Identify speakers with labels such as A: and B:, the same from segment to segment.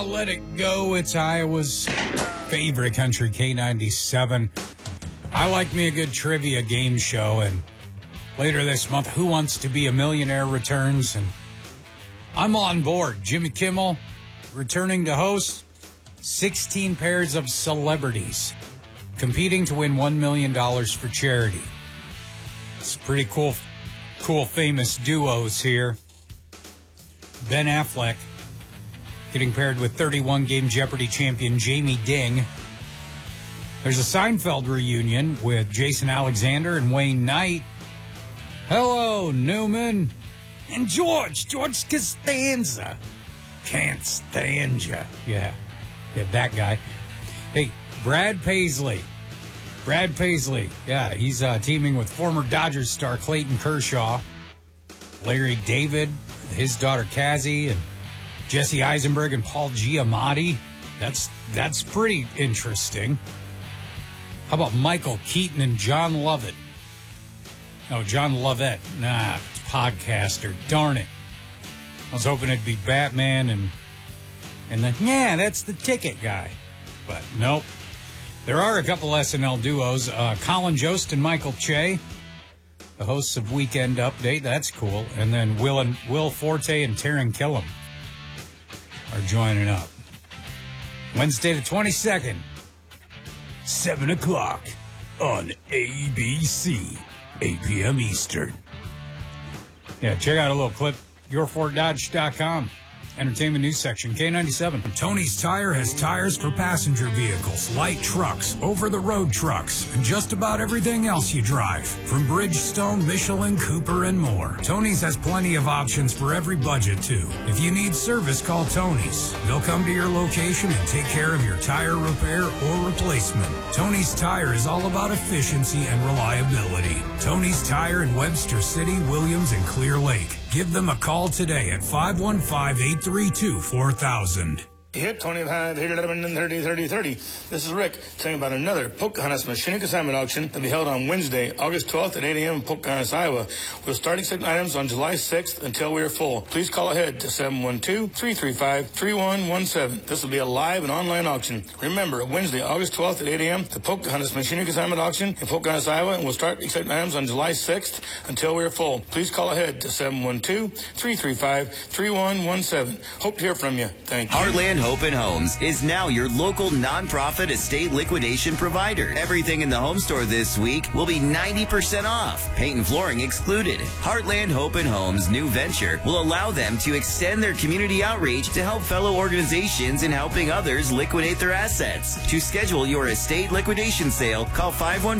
A: Let it go. It's Iowa's favorite country, K97. I like me a good trivia game show, and later this month, Who Wants to Be a Millionaire returns, and I'm on board. Jimmy Kimmel returning to host 16 pairs of celebrities competing to win $1 million for charity. It's pretty cool, famous duos here. Ben Affleck getting paired with 31-game Jeopardy champion Jamie Ding. There's a Seinfeld reunion with Jason Alexander and Wayne Knight. Hello, Newman. And George Costanza. Can't stand ya. Yeah, that guy. Hey, Brad Paisley. Yeah, he's teaming with former Dodgers star Clayton Kershaw, Larry David, his daughter Cassie, and Jesse Eisenberg and Paul Giamatti. That's pretty interesting. How about Michael Keaton and John Lovett? No, John Lovett. Nah, podcaster. Darn it. I was hoping it'd be Batman and then, yeah, that's the ticket guy. But nope. There are a couple SNL duos. Colin Jost and Michael Che, the hosts of Weekend Update. That's cool. And then Will Forte and Taran Killam are joining up. Wednesday the 22nd, 7 o'clock on ABC, 8 p.m. Eastern. Yeah, check out a little clip, yourfortdodge.com. Entertainment news section, K97.
B: Tony's Tire has tires for passenger vehicles, light trucks, over-the-road trucks, and just about everything else you drive. From Bridgestone, Michelin, Cooper, and more. Tony's has plenty of options for every budget, too. If you need service, call Tony's. They'll come to your location and take care of your tire repair or replacement. Tony's Tire is all about efficiency and reliability. Tony's Tire in Webster City, Williams, and Clear Lake. Give them a call today at 515-832-4000.
C: Hit 25, hit 11, and 30, 30, 30. This is Rick telling you about another Pocahontas Machine Consignment Auction that will be held on Wednesday, August 12th at 8 a.m. in Pocahontas, Iowa. We'll start accepting items on July 6th until we are full. Please call ahead to 712-335-3117. This will be a live and online auction. Remember, Wednesday, August 12th at 8 a.m., the Pocahontas Machine Consignment Auction in Pocahontas, Iowa, and we'll start accepting items on July 6th until we are full. Please call ahead to 712-335-3117. Hope to hear from you. Thank you.
D: Heartland Hope and Homes is now your local nonprofit estate liquidation provider. Everything in the home store this week will be 90% off, paint and flooring excluded. Heartland Hope and Homes' new venture will allow them to extend their community outreach to help fellow organizations in helping others liquidate their assets. To schedule your estate liquidation sale, call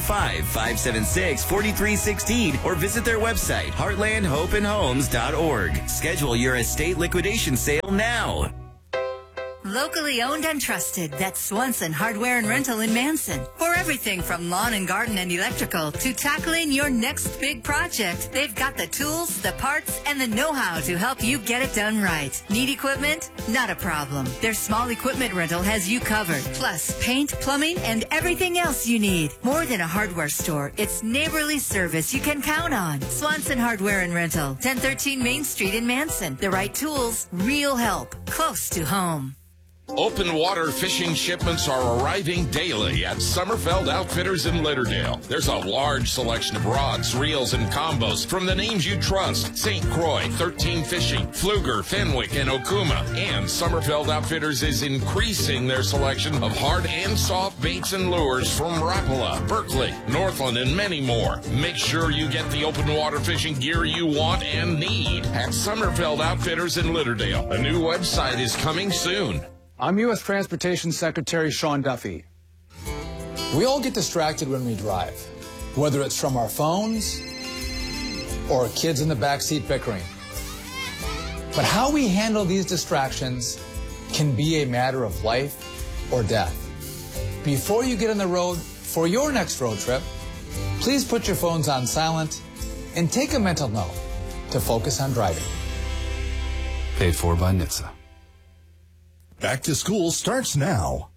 D: 515-576-4316 or visit their website, heartlandhopeandhomes.org. Schedule your estate liquidation sale now.
E: Locally owned and trusted, that's Swanson Hardware and Rental in Manson. For everything from lawn and garden and electrical to tackling your next big project, they've got the tools, the parts, and the know-how to help you get it done right. Need equipment? Not a problem. Their small equipment rental has you covered. Plus, paint, plumbing, and everything else you need. More than a hardware store, it's neighborly service you can count on. Swanson Hardware and Rental, 1013 Main Street in Manson. The right tools, real help, close to home.
F: Open water fishing shipments are arriving daily at Summerfeld Outfitters in Lauderdale. There's a large selection of rods, reels, and combos from the names you trust. St. Croix, 13 Fishing, Pfluger, Fenwick, and Okuma. And Summerfeld Outfitters is increasing their selection of hard and soft baits and lures from Rapala, Berkeley, Northland, and many more. Make sure you get the open water fishing gear you want and need at Summerfeld Outfitters in Lauderdale. A new website is coming soon.
G: I'm U.S. Transportation Secretary Sean Duffy. We all get distracted when we drive, whether it's from our phones or kids in the backseat bickering. But how we handle these distractions can be a matter of life or death. Before you get on the road for your next road trip, please put your phones on silent and take a mental note to focus on driving.
H: Paid for by NHTSA.
I: Back to school starts now.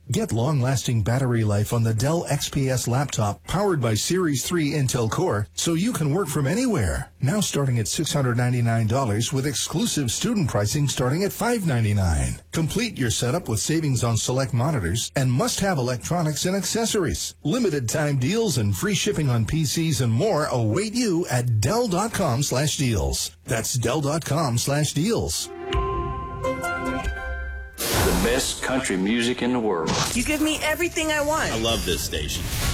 H: Get long-lasting battery life on the Dell XPS laptop powered by Series 3 Intel Core so you can work from anywhere. Now starting at $699 with exclusive student pricing starting at $599. Complete your setup with savings on select monitors and must-have electronics and accessories. Limited time deals and free shipping on PCs and more await you at Dell.com/deals. That's Dell.com/deals.
I: The best country music in the world.
J: You give me everything I want.
K: I love this station.